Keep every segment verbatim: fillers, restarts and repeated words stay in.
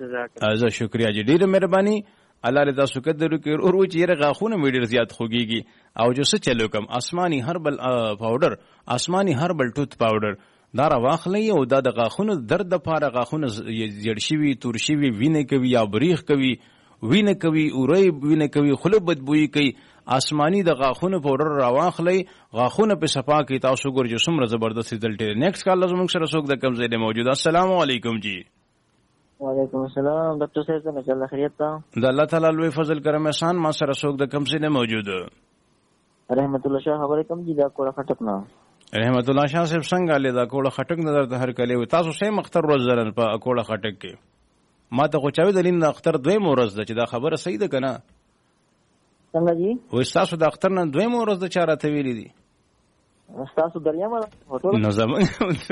زه شکریا جی ډیره مهرباني الله دې تاسو قدر وکړي او ورو چې یې غاخونه مې ډیر زیات خوږیږي او جو څه چلو کم آسمانی هربل پاوډر آسمانی هربل ټوث پاوډر دا را واخلئ او دا د غاخونو درد لپاره غاخونه زیړ شوي تور شوي وینې کوي یا بریښ کوي وینې کوي اورۍ وینې کوي خوله بدبویي کوي آسمانی د غاخونو پاوډر را واخلئ غاخونه په صفا کوي تاسو ګورئ چې څومره زبردست رزلټ دی. نیکسټ کال زموږ سره څوک د کوم ځای دی موجود؟ السلام علیکم جی. وعلیکم السلام ډاکټر صاحب څنګه چل خیریت تا؟ د الله تعالی لوی فضل کرم احسان ما سره څوک د کوم ځای دی موجود؟ رحمت الله شاه خبرې کوم جی دا کوړه خټک نه. رحمت الله شاه صاحب څنګه له دا کوړه خټک نظر ته هر کله تاسو سه مختر روز زرن په کوړه خټک کې ما ته خو چاوي دلین د اختر دوی مورز ده چې دا خبره صحیح ده کنه څنګه جی؟ و تاسو د اختر نه دوی مورز ده چاره ته ویلي دي تاسو دریامه هوټل نو زمون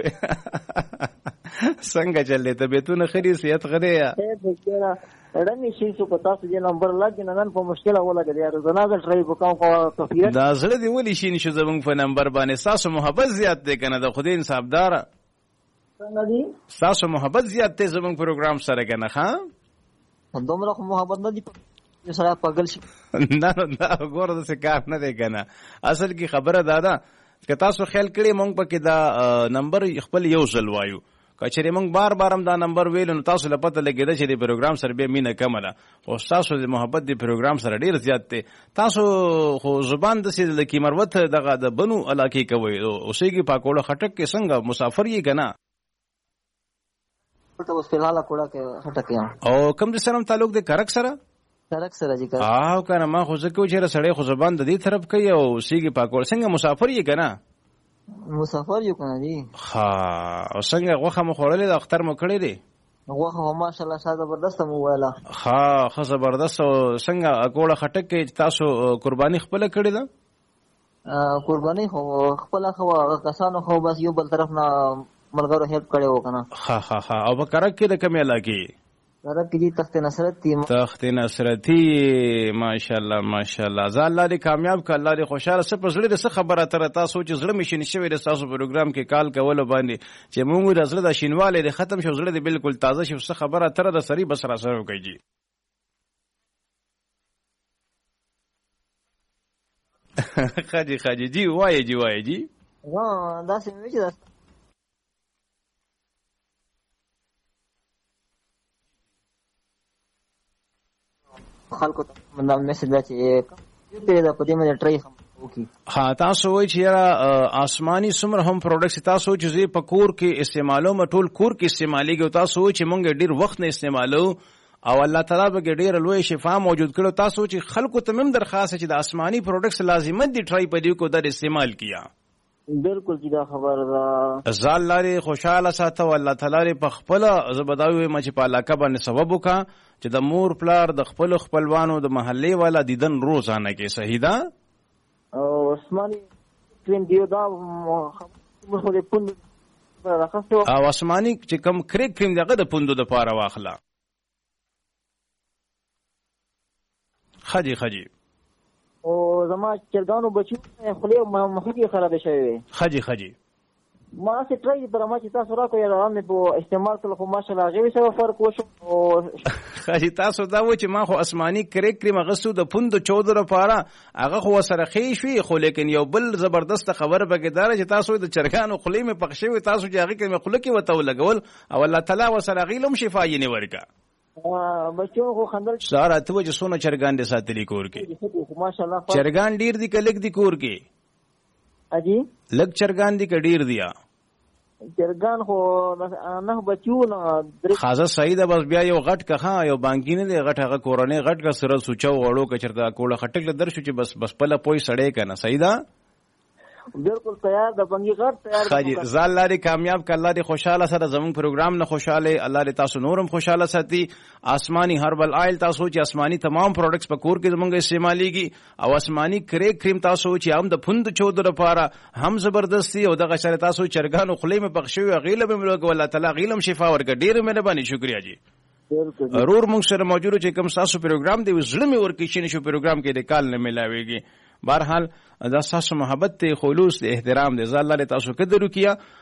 څنګه چلې ته بیتونه خري سیات غدې یا رنګ شي څو پتا څه نمبر لاګ نه نن په مشکله ولاګ دی یار زناګ ټرای وکاو کو کفیه دا زړه دی ولې شي نشو زمون په نمبر باندې تاسو محبت زیات دی کنه د خدای انصافدار څنګه دی تاسو محبت زیات دی زمون پروګرام سره کنه ها دومره محبت نه دی سره پاگل شي نه نه ګوره څه کار نه دی کنه اصل کی خبره دادا که تاسو خیال کړئ مونږ پکې دا نمبر خپل یو ځل وایو کچې مونږ بار بار هم دا نمبر ویل نو تاسو لپاره لګیدا چې د پروګرام سره به مینه کمله او تاسو د محبت د پروګرام سره ډیر زیات دی تاسو خو زبان د سید لکی مروت دغه د بنو علاقې کوي او سېږي پاکوړه خټک کې څنګه مسافر یې کنه ټول اوس په حاله کوړه کې خټک یم او کوم د سره تعلق د کرک سره کرک سره جی کرک او کنه ما خو ځکه چې سړی خو زبان د دې طرف کوي او سېږي پاکوړه څنګه مسافر یې کنه مسافر یو کنه جی ها او څنګه غوخه مو خوړلې د اختر مو کړې دي غوخه ماشاءالله شاده زبردست مو ویلا ها خو زبردست څنګه اکوړه خټک کې تاسو قرباني خپل کړې ده قرباني خو خپل خو کسانو خو بس یو بل طرف نه ملګرو هیلپ کړي و کنه ها ها ها او کرک کې د کمه علاقې کرک کې تخت نصرت تی تخت نصرتی ماشاءالله ماشاءالله ځا الله دې کامیاب ک الله دې خوشاله سپ زړه دې خبره تر تاسو چې زړه مشین شوی د تاسو پروګرام کې کال کول باندې چې موږ د زړه د شینواله دې ختم شو زړه دې بالکل تازه شو څه خبره تر د سری بس را سره کوي خاجي خاجي جی وای جی وای جی ها دا څه وی چې خلکو ته مطلب میسج راځي یو پیری دا پدې باندې ټرای وکي ها تاسو وایي چې آسماني سمر هم پروډکټس تاسو چې په کور کې استعمالو مټول کور کې استعماليږي تاسو چې مونږ ډیر وخت نه استعمالو او الله تعالی به ډیر لوی شفا موجود کړو تاسو چې خلکو ته مم درخواست چې د آسماني پروډکټس لازمت دي ټرای پدې کو در استعمال کیا بالکل جدا خبر دا زال لاري خوشاله ساته الله تعالی په خپل زبداوي مچ په علاقه باندې سبب وکا چې د مور پلار د خپل خپلوانو د محلي والا دیدن روزانه کې صحیح ده او آسماني کریم دیو دا خو دې پوند راخصو او آسماني چې کم کریک کریم دغه د پوندو د پاره واخلا خجي خجي او زما چرګانو بچو خله مخکې خراب شوی خجي خجي ما سه ټرای پر ما چې تاسو راکو یا رامه په استعمال کول خو ماشاءالله غوي سره فرق وشو او خجي تاسو دا و چې ما خو آسماني کریک کریم غسو د پوند چودره لپاره هغه خو سره خې شوی خو لیکن یو بل زبردست خبر بګدار چې تاسو د چرګانو خلې مې پخښوي تاسو چې هغه کې خلې کې وته لګول او الله تعالی وسره غیلم شفا یې نه ورکا بچو خو خندل ساره ته چې سونه چرګان دې ساتلی کور کې ماشاءالله چرګان ډیر دي کلک دي کور کې اجي لګ چرګان دي کډیر دي چرګان خو نه بچو نه خاصه سعید بس بیا یو غټ کخه یو بانکی نه دی غټ هغه کورونه غټ کا سره سوچو وړو کچرتا کوله خټک له درشو چې بس بس پله پوي سړې کنه سعیدا بالکل تیار د بنګي غټ تیار خاجي زال لاري کامیاب ک الله دې خوشاله سره زمون پروګرام نه خوشاله الله دې تاسو نورم خوشاله ساتي آسماني هربل آیل تاسو چې آسماني تمام پروډکټس په کور کې زمونږ استعماليږي او آسماني کریک کریم تاسو چې هم د پوند چود لپاره هم زبردستی او دغه شر تاسو چرګانو خلې مې بخښوي غیله به ملګو الله تعالی غیلم شفا ورګ ډیر مهرباني شکریا جی ضرور موږ سره موجود چې کوم تاسو پروګرام دی زړه مې ورکې شنه شو پروګرام کې د کال نه ملاويږي بهرحال دا تاسو محبت ته خلوص د احترام د زال الله تاسو قدر وکیا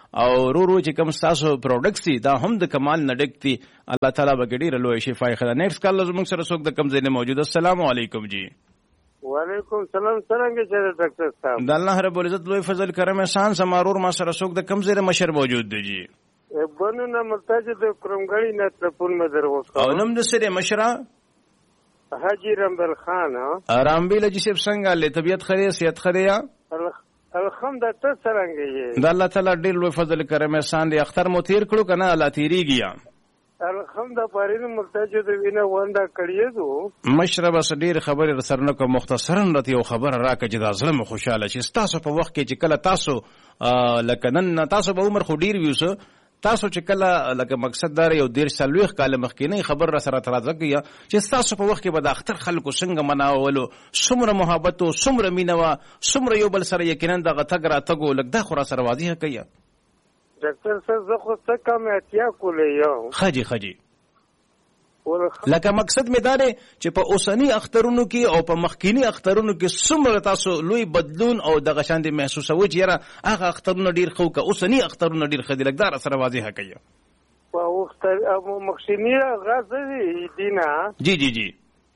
او رو رو چې کوم تاسو پروډکټس دي دا هم د کمال نه ډک دي. الله تعالی به ډېر لوی شفای خدا. نیکسټ کال زموږ سره څوک د کم ځای نه موجود. السلام علیکم جی. وعلیکم سلام. څنګه چې ډاکټر صاحب د الله رب العزت لوی فضل کرم احسان سمارور ما سره څوک د کم ځای مشر موجود دی جی. بنو نه ملتاج د کرمګړی نه تلفون مې درغوښته او نم د سره مشره حاجی رامبل خان. رامبل جی صاحب څنګه له طبیعت خره صحت خره الحمدلله. ته څنګه یې؟ د الله تعالی ډېر لوی فضل کرم احسان دی. اختر مو تیر کړو کنه الله تیریږي. الحمدلله پارینه ملتاج د وینه وندا کړی دو مشره بس ډېر خبره سره نه کوم مختصرا راته یو خبره راکړه چې دا زړه مو خوشاله شي. تاسو په وخت کې چې کله تاسو لکه نن تاسو به عمر خو ډېر ویوسه تاسو چې کله لکه مقصد دار یو ډیر سلويخ کال مخکینه خبر را سره ترازګیا چې تاسو په وخت کې به د اختر خلکو څنګه مناولو څومره محبت او څومره مینه وا څومره یو بل سره یقینا دغه تګ را تګو لګ دا خو را سره واضح کوي. ډاکټر صاحب زه خو څه کم اتیا کولې یو خجی خجی لکه مقصد می داره چې په اوسنی اخترونو کې او په مخکینی اخترونو کې څومره تاسو لوی بدلون او دغه شان دي محسوسوي چې یاره هغه اخترونه ډیر خو که اوسنی اخترونه ډیر خدلګدار سره واضح کوي. په وخت او مخکینی غزه دینه جی جی جی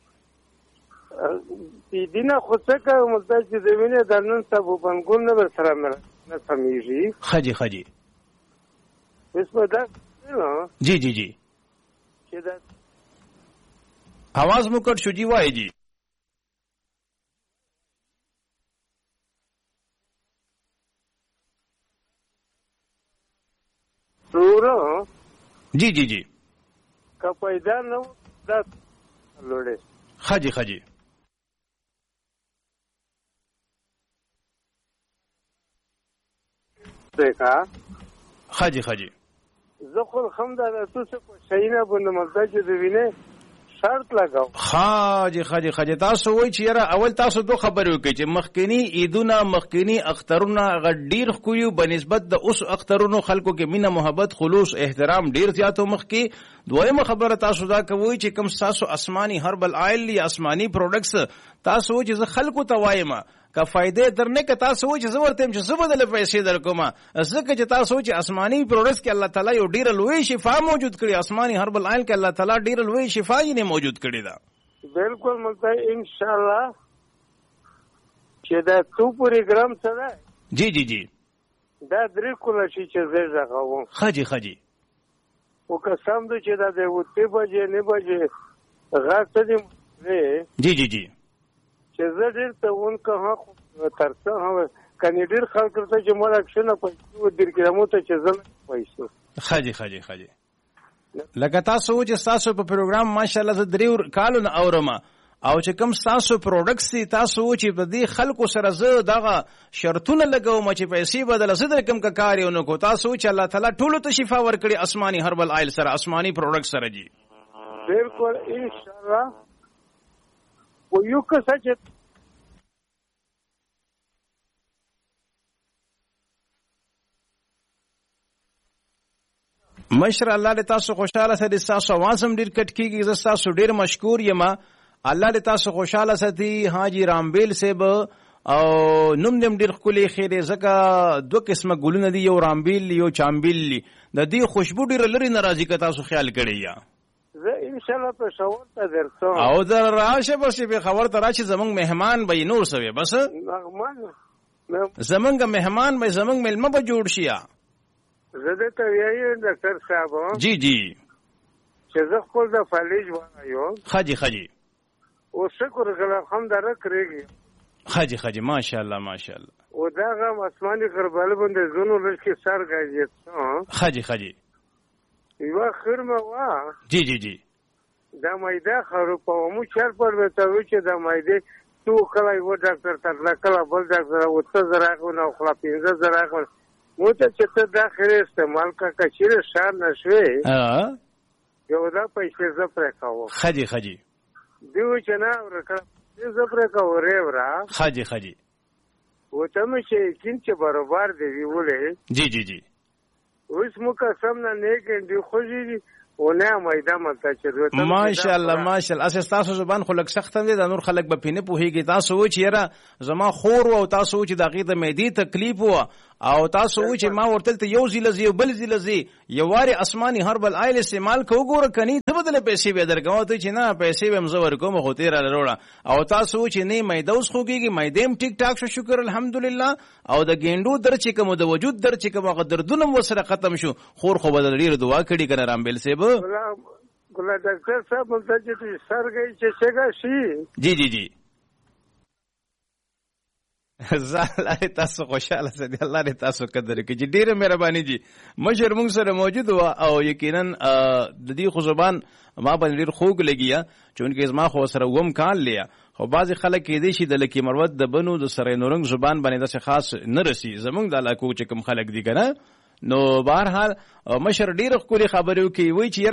دینه خو څه کوم چې زمينه د نن سبو بنګول نه سره نه سمېږي. خجی خجی اسمه دا جی جی جی چې دا आवाज मु cut Shuji Y जी. सूरो जी जी जी का पैदा न दस लोड़े खाजी खाजी देखा खाजी खाजी जखल खमदा तो से शैना बंद मलता जे दिने شرط لگاو. خاجي خاجي خاجي تاسو وای چې یاره اول تاسو دوه خبرې وکړي چې مخکینی عیدونه مخکینی اخترونه غډیر خویو بنسبت د اوس اخترونو خلکو کې مینه محبت خلوص احترام ډیر زیاتو مخکي. دویمه خبره تاسو دا کوي چې کوم تاسو آسماني هربل آیل یا آسماني پروډکټس تاسو چې خلکو ته وایم که فائدې درنه که تاسو چې زور تم چې زبدل پیسې درکوم ځکه چې تاسو چې آسماني پروډکټس کې الله تعالی یو ډیر لوی شفا موجود کړی. آسماني هربل آیل کې الله تعالی ډیر لوی شفا یې نه موجود کړی دا. بالکل ملته ان شاء الله چې دا تو پروګرام سره جی جی جی دا درې کوله چې زه زغاوم خجی خجی او قسم دې چې دا د وته بجې نه بجې غاټه دې جی جی جی چې زه ډېر ته اون که ترڅه هم کني ډېر خلک ته چې مور اکشن په دې کې مو ته چې زه پیسې خجی خجی خجی لکه تاسو چې تاسو په پروګرام ماشاءالله زه درې کالو نه اورم او چې کوم تاسو پروډکټس دي تاسو چې په دې خلکو سره زه دغه شرطونه لګوم چې پیسې بدل زه در کوم کار یو نو کو تاسو چې الله تعالی ټول ته شفا ورکړي آسماني هربل آیل سره آسماني پروډکټ سره جی. بالکل ان شاء الله و یو که سچ مشر الله دې تاسو خوشاله سره تاسو واسم ډیر کټ کیږي زه تاسو ډیر مشکور یم. الله دې تاسو خوشاله ساتي. حاجی رامبیل صاحب او نوم دې ډیر خولي خیره زکه دوه قسمه ګلونه دي یو رامبیل یو چامبیل د دې خوشبو ډیر لري ناراضي که تاسو خیال کړی یا زه ان شاء الله په شاور ته درځم او در راشه بس به خبر ته راشي زمنګ مهمان به نور سوي بس زمنګ مهمان به زمنګ ملمه به جوړ شي. زه دې ته وایي ډاکټر صاحب جی جی چې زه خپل د فالج وایو خجی خجی او شکر الحمد لله کړی خجی خجی ماشاءالله ماشاءالله او دا غم آسماني غربال باندې زونو لږ سر غاځي خجی خجی یو خرمه وا جی جی جی دا مایده خرو په مو چر پر وته و چې دا مایده تو کله یو ډاکټر تر کله بل ډاکټر او څه زراغو نو خلا پینځه زراغو مو ته چې ته دا خیر استعمال کا کچره شان نشوي ها یو دا پیسې ز پر کاوه خجی خجی دیو چې نه ورکړه ز پر کاوه ریورا خجی خجی و ته مې چې کین چې برابر دی ویولې جی جی جی اوس مو قسم نه نه کې دی خوږی ونه مایده مته چې ماشاءالله ماشاءالله اساس تاسو زبان خلک سخت دي د نور خلک به پینې پوهیږي تاسو و چې یاره زما خور او تاسو چې دغه د مېدی تکلیف و او تاسو و چې ما ورته ته یو ځل زی بل ځل زی یو واره آسماني هربل آیل استعمال کو ګوره کني ته بدله پیسې به درګو ته چې نه پیسې به مزور کوم خو تیر لروړه او تاسو چې نه مې دوس خوږي مې دیم ټیک ټاک شو شکر الحمدلله او د ګینډو در چې کوم د وجود در چې کوم قدردونه وسره ختم شو خور خو بدل ډیر دعا کړي کنه رامبل سیب ګل ډاکټر صاحب بولته چې سرګي چې څنګه شي جی جی جی زه تاسو خوشاله سدي الله دې تاسو قدر کړي چې ډیره مهرباني جی مشر موږ سره موجود و او یقینا د دې خو زبان ما باندې ډیر خوږ لګیا چونکه زما خو سره ووم کال لیا خو بعضی خلک کې دي چې د لکی مروت د بنو د سره نورنګ زبان باندې د خاص نه رسی زمونږ د علاقو چې کوم خلک دي کنه نو بهرحال مشر ډیر خولي خبرو کې وای چې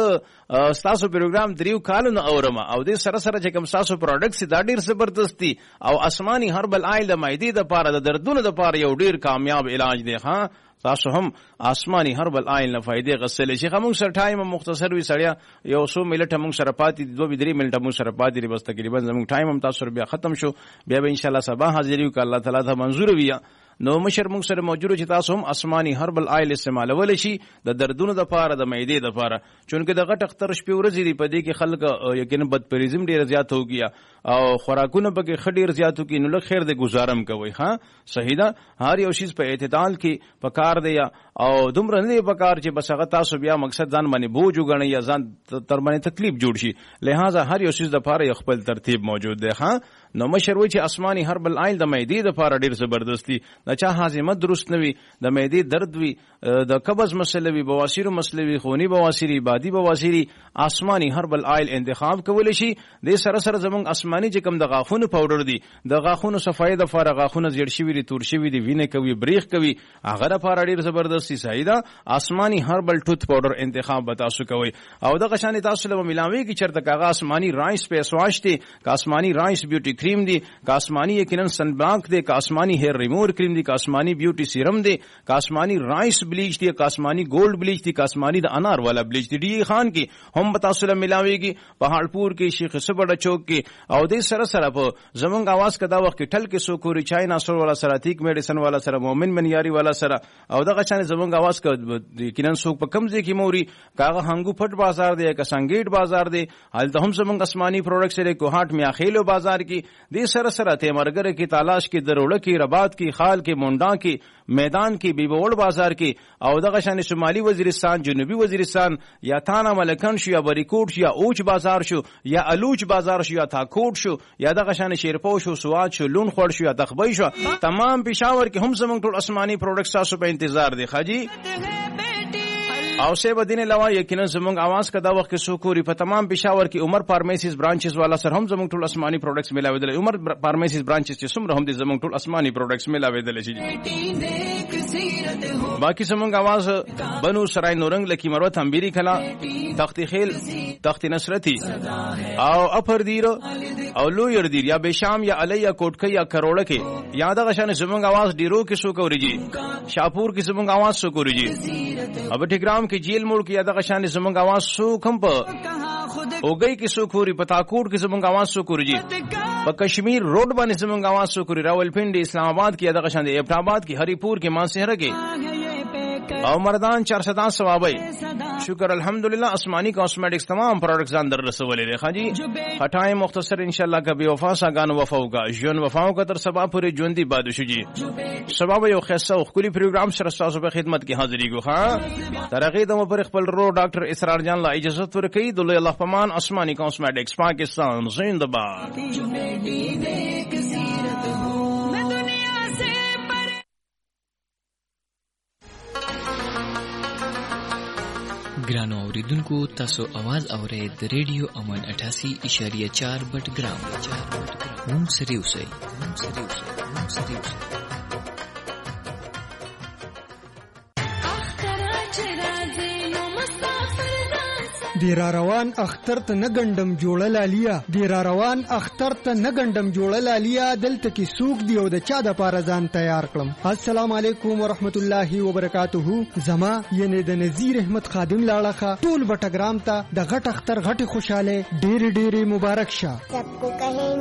راز تاسو پروګرام دریو کالو نه اورم او دې سره سره چې کوم تاسو پروډکټس دا ډیر زبردستی او آسماني هربل آیل د مایدی د پاره د دردونو د پاره یو ډیر کامیاب علاج دی ها تاسو هم آسماني هربل آیل نه فائدې غسل شي کوم سره ټایم مختصر وي سړیا یو سو منټه موږ سره پاتې دوه درې منټه موږ سره پاتې لري بس تقریبا زموږ ټایم هم تاسو بیا ختم شو بیا به ان شاء الله سبا حاضر یو ک الله تعالی ته منظور وي نو مشر موږ سره موجود چې تاسو هم آسماني هربل آیل استعمالول شي د دردونو د پاره د معدې د پاره چونکه د غټ اختر شپې ورځې دی په دې کې خلک یقینا بدپریزم ډیر زیات هو گیا او خوراکونه به کې خډیر زیات کی نو له خیر د گزارم کوي ها صحیح ده هر یو شی په اعتدال کې پکار دی او دومره نه پکار چې بس هغه تاسو بیا مقصد ځان باندې بوج وګڼي یا ځان تر باندې تکلیف جوړ شي لہذا هر یو شی د پاره خپل ترتیب موجود دی ها نو مشر وی چې آسماني هربل آیل د معدې د پاره ډیر زبردستی د چا هاضمه درست نوي د معدې درد وي د قبض مسله وي بواسیر مسله وي خونی بواسیر بادي بواسیر آسماني هربل آیل انتخاب کول شي د سره سره زمونږ آسماني چې کوم د غاخونو پاوډر دي د غاخونو صفای د فار غاخونو زیړ شوی دي تور شوی دي وینه کوي بریخ کوي هغه لپاره ډیر زبردستی صحیح ده آسماني هربل ټوت پاوډر انتخاب تاسو کوي او د غشانې تاسو له ملاوي کی چرته کاغه آسماني رایس په سواشتي کا آسماني رایس بیوټي کریم دی کا آسماني یقینا سن بلانک دی کا آسماني هیر ریموور کریم دی کا آسماني بیوټي سیرم دی کا آسماني رایس بلیچ دی کا آسماني گولډ بلیچ دی کا آسماني د انار والا بلیچ دی ډی خان کی هم تاسو له ملاويږي پہاړپور کې شیخ صبر چوک کې او د سره سره په زمونږ आवाज کدا وخت ټل کې سو کوری چای ناصر والا سره تیک میډیسن والا سره مومن منیاری والا سره او دغه چانه زمونږ आवाज ک کینن سو په کم ځای کې موري کاغه هنګو پټ بازار دی کا سنگیټ بازار دی حال ته هم زمونږ آسماني پروډکټس لري کوهاټ میاخیلو بازار کې د سره سره ته مرګره کې تلاش کې دروړه کې رباط کې خال کې مونډا کې میدان کې بیبوړ بازار کې او دغه شان شمالي وزیرستان جنوبي وزیرستان یا تانا ملکن شو یا بریکوټ شو یا اوچ بازار شو یا الوچ بازار شو یا تاکوټ شو یا دغه شان شیرپو شو سواد شو لون خور شو یا تخبی شو تمام پېښور کې هم زمونږ ټول آسماني پروډکټس تاسو په انتظار دي خاجي او سه بدینه لوا یقینا زمونږ आवाज کدا وخت کې سوکوري په تمام پېښور کې عمر فارمیسیز برانچز والا سره هم زمونږ ټول آسماني پروډکټس ملاوي دي عمر فارمیسیز برانچز چې څومره هم دي زمونږ ټول آسماني پروډکټس ملاوي دي شي باقي زمونږ आवाज بنو سرای نورنګ لکی مروت امبيري کلا تخت خیل تخت نصرتی او اپر دیر او لویر دیر یا بشام یا علی یا کوټکه یا کروڑه کې یا دغه شان زمونږ आवाज ډیرو کې سو کوریږي شاپور کې زمونږ आवाज سو کوریږي اب ټیګرام کې جیل موړ کې یا دغه شان زمونږ आवाज سو کم په اوګي کې سو کوری پتا کوټ کې زمونږ आवाज سو کوریږي په کشمیر روډ باندې زمونږ आवाज سو کوری راولپنډي اسلام آباد کې یا دغه شان ابټ آباد کې هری پور کې مانسهره کې او مردان چار سدان ثوابي شکر الحمدلله آسمانی کاسمیٹکس تمام پروڈکٹس اندر رسولے دے خاجی ہٹائیں مختصر انشاءاللہ کبھی وفا سا گان وفاو کا جون وفاو کا تر سبا پوری جون دی بادشو جی سبب یو خصه او خولي پروګرام سره تاسو په خدمت کې حاضری کو ها ترغه دمو پر خپل رو ډاکټر اسرار جان لا اجازه ورکړي د الله پامان آسمانی کاسمیٹکس پاکستان زنده باد ګرانو اوریدونکو تاسو आवाज اورئ د ریډیو امن اٹھاسی اشاریه چار بټ ګرام مونږ سره اوسئ مونږ سره اوسئ مونږ سره اوسئ دی را روان اختر ته نګندم جوړه لالیا دی را روان اختر ته نګندم جوړه لالیا دلته کې سوق دی او د چا د پاره ځان تیار کړم السلام علیکم ورحمت الله وبرکاتہ زما ینه د نذیر احمد خادم لاړه ټول بټګرام ته د غټ اختر غټ خوشاله ډېر ډېر مبارک شه سب کو کہیں